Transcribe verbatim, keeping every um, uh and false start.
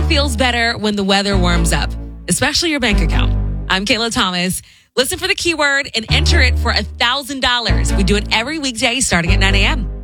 feels better when the weather warms up, especially your bank account. I'm Kayla Thomas. Listen for the keyword and enter it for one thousand dollars. We do it every weekday starting at nine a.m.